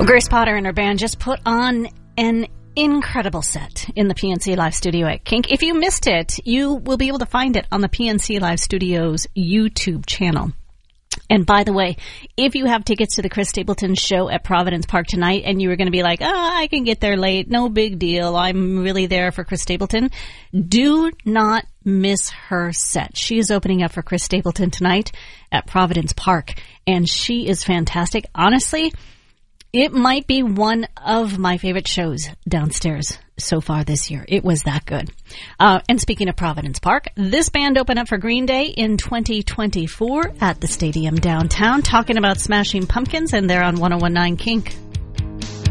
Well, Grace Potter and her band just put on an incredible set in the PNC Live Studio at Kink. If you missed it, you will be able to find it on the PNC Live Studios YouTube channel. And by the way, if you have tickets to the Chris Stapleton show at Providence Park tonight and you were going to be like, I can get there late, no big deal, I'm really there for Chris Stapleton, do not miss her set. She is opening up for Chris Stapleton tonight at Providence Park, and she is fantastic. Honestly, it might be one of my favorite shows downstairs so far this year. It was that good. And speaking of Providence Park, this band opened up for Green Day in 2024 at the Stadium downtown, talking about Smashing Pumpkins, and they're on 101.9 Kink.